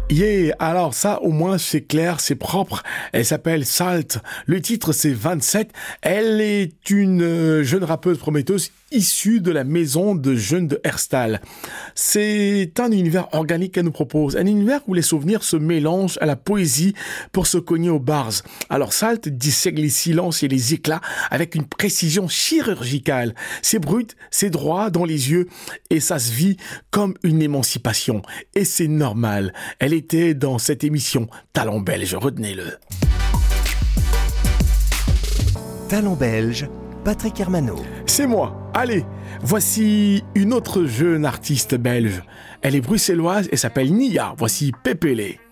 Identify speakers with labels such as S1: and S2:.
S1: Yeah, alors ça au moins c'est clair, c'est propre. Elle s'appelle Salt. Le titre c'est 27. Elle est une jeune rappeuse prometteuse issue de la maison de jeunes de Herstal. C'est un univers organique qu'elle nous propose, un univers où les souvenirs se mélangent à la poésie pour se cogner aux bars. Alors Salt dissèque les silences et les éclats avec une précision chirurgicale. C'est brut, c'est droit dans les yeux et ça se vit comme une émancipation. Et c'est normal. Elle était dans cette émission Talent Belge, retenez-le.
S2: Talent Belge, Patrick Hermano.
S1: C'est moi. Allez, voici une autre jeune artiste belge. Elle est bruxelloise et s'appelle Nia. Voici Pépélé.